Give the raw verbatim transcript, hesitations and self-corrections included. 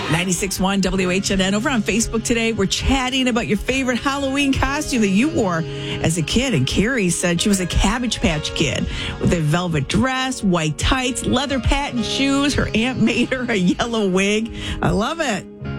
ninety-six point one W H N N. Over on Facebook today, we're chatting about your favorite Halloween costume that you wore as a kid. And Carrie said she was a Cabbage Patch Kid with a velvet dress, white tights, leather patent shoes. Her aunt made her a yellow wig. I love it.